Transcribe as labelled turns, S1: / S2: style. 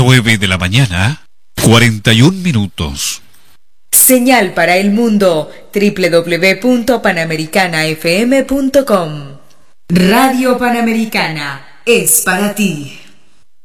S1: 9 de la mañana, 41 minutos.
S2: Señal para el mundo, www.panamericanafm.com. Radio Panamericana es para ti.